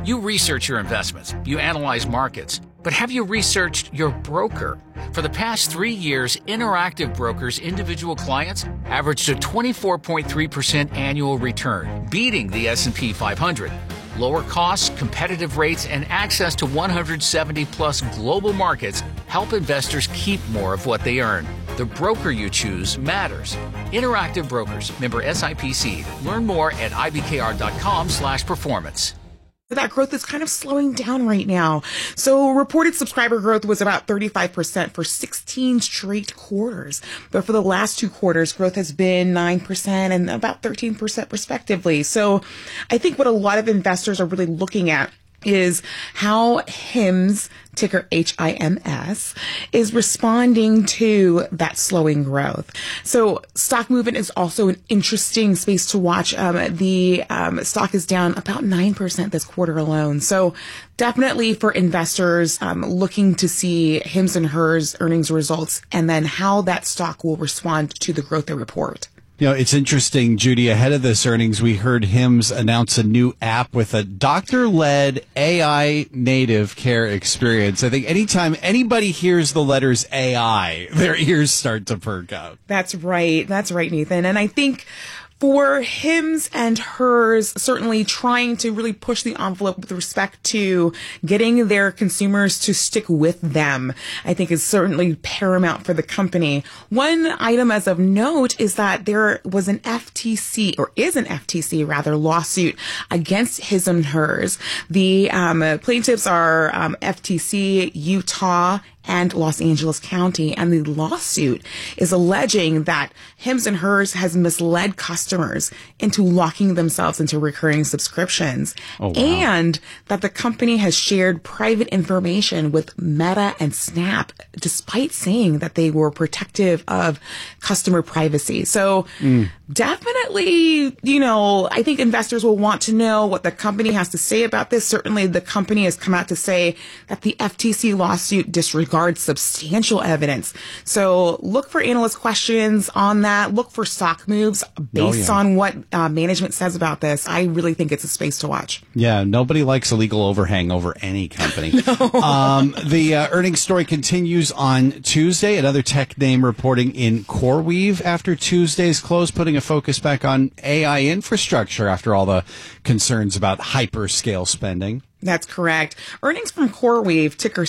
You research your investments, you analyze markets, but have you researched your broker? For the past 3 years, Interactive Brokers' individual clients averaged a 24.3% annual return, beating the S&P 500. Lower costs, competitive rates, and access to 170-plus global markets help investors keep more of what they earn. The broker you choose matters. Interactive Brokers, member SIPC. Learn more at ibkr.com/performance. That growth is kind of slowing down right now. So reported subscriber growth was about 35% for 16 straight quarters. But for the last 2 quarters, growth has been 9% and about 13% respectively. So I think what a lot of investors are really looking at is how HIMS, ticker HIMS, is responding to that slowing growth. So stock movement is also an interesting space to watch. The stock is down about 9% this quarter alone. So definitely for investors looking to see HIMS and HERS earnings results and then how that stock will respond to the growth they report. You know, it's interesting, Judy, ahead of this earnings, we heard HIMS announce a new app with a doctor-led AI native care experience. I think anytime anybody hears the letters AI, their ears start to perk up. That's right. That's right, Nathan. And I think for HIMS and HERS, certainly trying to really push the envelope with respect to getting their consumers to stick with them, I think is certainly paramount for the company. One item as of note is that there was an FTC, or is an FTC rather, lawsuit against HIMS and HERS. The plaintiffs are FTC, Utah, and Los Angeles County, and the lawsuit is alleging that HIMS and HERS has misled customers into locking themselves into recurring subscriptions, and that the company has shared private information with Meta and Snap, despite saying that they were protective of customer privacy. So definitely, you know, I think investors will want to know what the company has to say about this. Certainly, the company has come out to say that the FTC lawsuit disregards substantial evidence. So look for analyst questions on that. Look for stock moves based on what management says about this. I really think it's a space to watch. Yeah, nobody likes a legal overhang over any company. The earnings story continues on Tuesday. Another tech name reporting in CoreWeave after Tuesday's close, putting a focus back on AI infrastructure after all the concerns about hyperscale spending. That's correct. Earnings from CoreWeave, ticker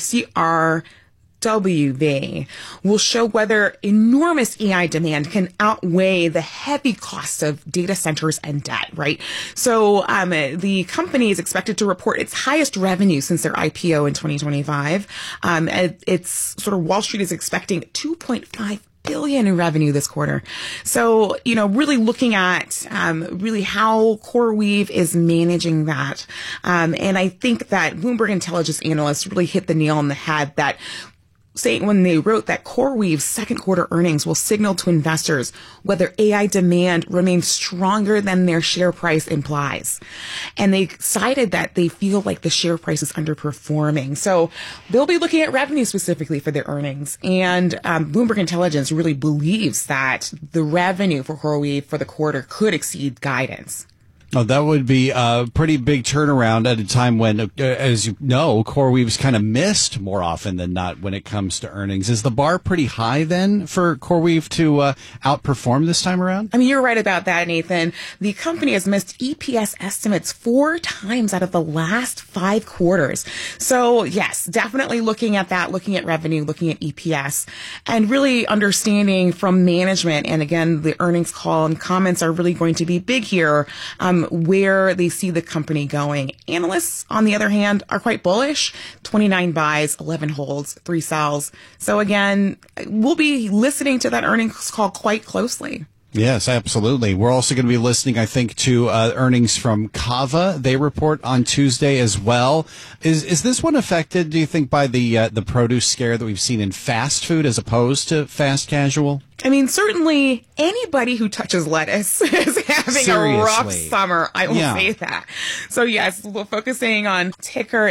CRWV, will show whether enormous AI demand can outweigh the heavy costs of data centers and debt, right? So the company is expected to report its highest revenue since their IPO in 2025. It's sort of Wall Street is expecting 2.5 billion in revenue this quarter. So, you know, really looking at really how CoreWeave is managing that. And I think that Bloomberg Intelligence analysts really hit the nail on the head that saying when they wrote that CoreWeave's second quarter earnings will signal to investors whether AI demand remains stronger than their share price implies. And they cited that they feel like the share price is underperforming. So they'll be looking at revenue specifically for their earnings. And Bloomberg Intelligence really believes that the revenue for CoreWeave for the quarter could exceed guidance. Oh, that would be a pretty big turnaround at a time when, as you know, CoreWeave's kind of missed more often than not when it comes to earnings. Is the bar pretty high then for CoreWeave to outperform this time around? I mean, you're right about that, Nathan. The company has missed EPS estimates 4 times out of the last 5 quarters. So yes, definitely looking at that, looking at revenue, looking at EPS, and really understanding from management. And again, the earnings call and comments are really going to be big here. Where they see the company going. Analysts, on the other hand, are quite bullish. 29 buys, 11 holds, 3 sells. So again, we'll be listening to that earnings call quite closely. Yes, absolutely. We're also going to be listening, I think, to earnings from Kava. They report on Tuesday as well. Is this one affected, do you think, by the produce scare that we've seen in fast food as opposed to fast casual? I mean, certainly anybody who touches lettuce is having a rough summer. I will say that. So yes, we're focusing on ticker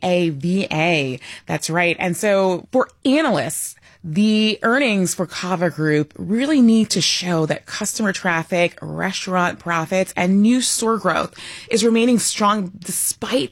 CAVA. That's right. And so for analysts, the earnings for Kava Group really need to show that customer traffic, restaurant profits, and new store growth is remaining strong despite